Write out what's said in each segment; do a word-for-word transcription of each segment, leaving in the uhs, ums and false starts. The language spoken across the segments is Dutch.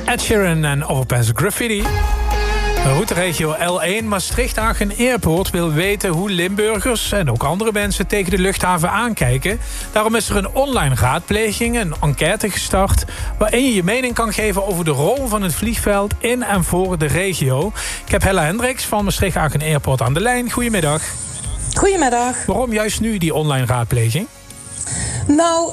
Ed Sheeran en Overpass Graffiti. Routeregio L één Maastricht-Aachen Airport wil weten hoe Limburgers en ook andere mensen tegen de luchthaven aankijken. Daarom is er een online raadpleging, een enquête gestart, waarin je je mening kan geven over de rol van het vliegveld in en voor de regio. Ik heb Hella Hendricks van Maastricht-Aachen Airport aan de lijn. Goedemiddag. Goedemiddag. Waarom juist nu die online raadpleging? Nou,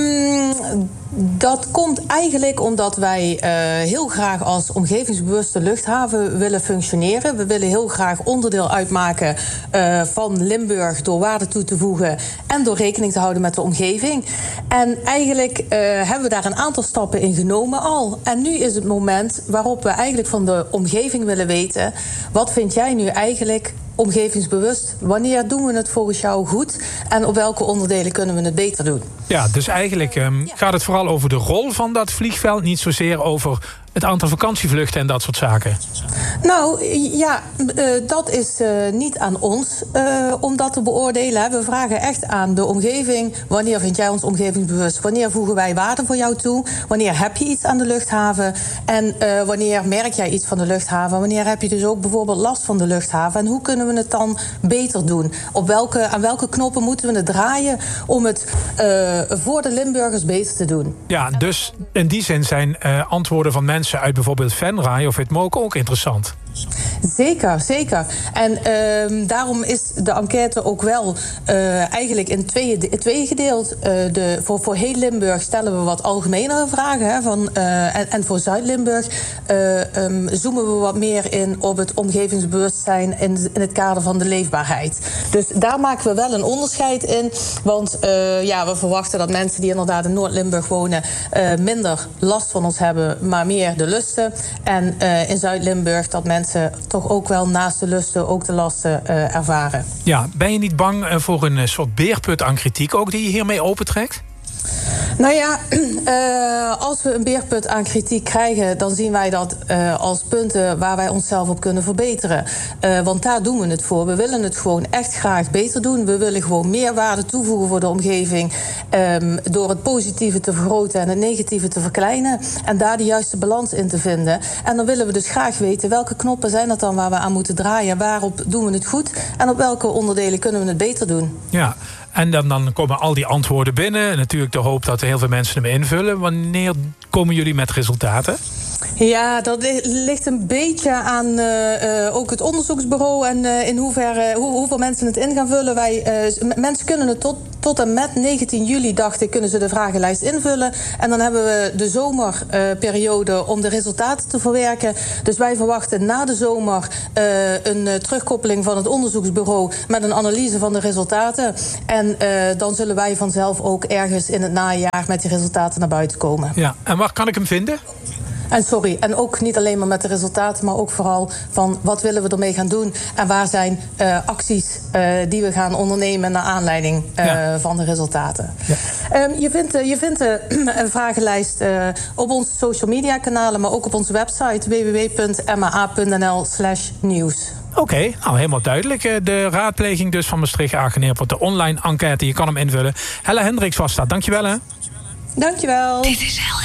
um, dat komt eigenlijk omdat wij uh, heel graag als omgevingsbewuste luchthaven willen functioneren. We willen heel graag onderdeel uitmaken uh, van Limburg door waarde toe te voegen en door rekening te houden met de omgeving. En eigenlijk uh, hebben we daar een aantal stappen in genomen al. En nu is het moment waarop we eigenlijk van de omgeving willen weten: wat vind jij nu eigenlijk omgevingsbewust? Wanneer doen we het volgens jou goed? En op welke onderdelen kunnen we het beter doen? Ja, dus eigenlijk um, ja. gaat het vooral over de rol van dat vliegveld, niet zozeer over het aantal vakantievluchten en dat soort zaken. Nou, ja, uh, dat is uh, niet aan ons uh, om dat te beoordelen. We vragen echt aan de omgeving: wanneer vind jij ons omgevingsbewust? Wanneer voegen wij waarde voor jou toe? Wanneer heb je iets aan de luchthaven? En uh, wanneer merk jij iets van de luchthaven? Wanneer heb je dus ook bijvoorbeeld last van de luchthaven? En hoe kunnen we het dan beter doen? Op welke, aan welke knoppen moeten we het draaien om het uh, voor de Limburgers beter te doen? Ja, dus in die zin zijn uh, antwoorden van mensen uit bijvoorbeeld Venray of Witmoken ook interessant. Zeker, zeker. En uh, daarom is de enquête ook wel uh, eigenlijk in tweeën twee gedeeld. Uh, de, voor, voor heel Limburg stellen we wat algemenere vragen. Hè, van, uh, en, en voor Zuid-Limburg uh, um, zoomen we wat meer in op het omgevingsbewustzijn in, in het kader van de leefbaarheid. Dus daar maken we wel een onderscheid in. Want uh, ja, we verwachten dat mensen die inderdaad in Noord-Limburg wonen uh, minder last van ons hebben, maar meer de lusten. En uh, in Zuid-Limburg dat mensen toch ook wel naast de lusten ook de lasten uh, ervaren. Ja, ben je niet bang voor een soort beerput aan kritiek ook die je hiermee opentrekt? Nou ja, uh, als we een beerput aan kritiek krijgen, dan zien wij dat uh, als punten waar wij onszelf op kunnen verbeteren. Uh, want daar doen we het voor. We willen het gewoon echt graag beter doen. We willen gewoon meer waarde toevoegen voor de omgeving, um, door het positieve te vergroten en het negatieve te verkleinen. En daar de juiste balans in te vinden. En dan willen we dus graag weten welke knoppen zijn dat dan waar we aan moeten draaien. Waarop doen we het goed en op welke onderdelen kunnen we het beter doen. Ja. En dan, dan komen al die antwoorden binnen. Natuurlijk de hoop dat er heel veel mensen hem invullen. Wanneer komen jullie met resultaten? Ja, dat ligt een beetje aan uh, uh, ook het onderzoeksbureau en uh, in hoeverre, hoe, hoeveel mensen het in gaan vullen. Wij, uh, mensen kunnen het tot, tot en met negentien juli, dacht ik, kunnen ze de vragenlijst invullen. En dan hebben we de zomerperiode uh, om de resultaten te verwerken. Dus wij verwachten na de zomer uh, een uh, terugkoppeling van het onderzoeksbureau met een analyse van de resultaten. En uh, dan zullen wij vanzelf ook ergens in het najaar met die resultaten naar buiten komen. Ja, en waar kan ik hem vinden? En sorry, en ook niet alleen maar met de resultaten, maar ook vooral van wat willen we ermee gaan doen en waar zijn uh, acties uh, die we gaan ondernemen naar aanleiding uh, ja. van de resultaten. Ja. Um, je vindt, uh, je vindt uh, een vragenlijst uh, op onze social media kanalen, maar ook op onze website w w w punt m a a punt n l slash nieuws. Oké, okay, nou helemaal duidelijk. De raadpleging dus van Maastricht-Aachen Airport, de online enquête, je kan hem invullen. Hella Hendricks was dat, dankjewel hè. Dankjewel. Dit is